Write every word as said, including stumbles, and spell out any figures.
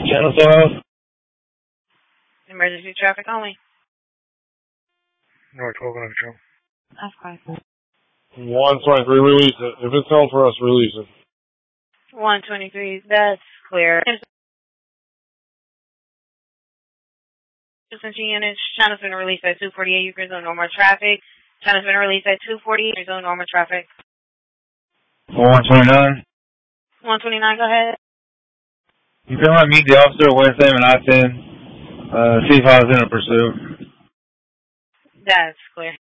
Channel twelve. Emergency traffic only. North twelve under control. That's fine. one twenty-three, release it. If it's held for us, release it. one twenty-three, that's clear. Suspension units, channel's been released at two forty-eight, you can zone normal traffic. Channel's been released at two forty-eight, you zone normal traffic. one twenty-nine. one twenty-nine, go ahead. You can let me meet the officer at Wednesday and I ten. Uh, see if I was in a pursuit. That's clear.